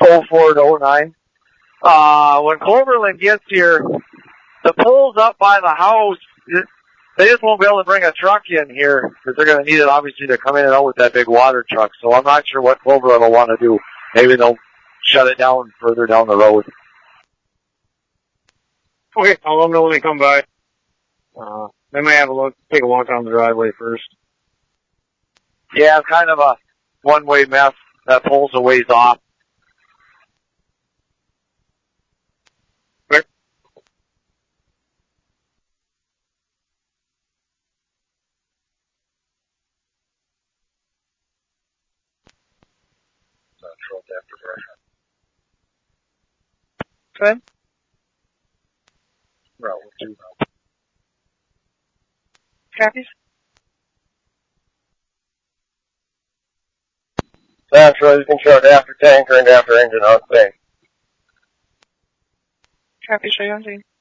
0409. When Cloverland gets here, the pole's up by the house. They just won't be able to bring a truck in here because they're going to need it, obviously, to come in and out with that big water truck. So I'm not sure what Cloverland will want to do. Maybe they'll shut it down further down the road. Okay, I'll let them know when they come by. They may have a look, take a walk down the driveway first. Yeah, it's kind of a one-way mess. That pole's a ways off. Okay. Good. Route 2. Copies? Central, you can short after tanker and after engine on thing. Copy, show you on scene.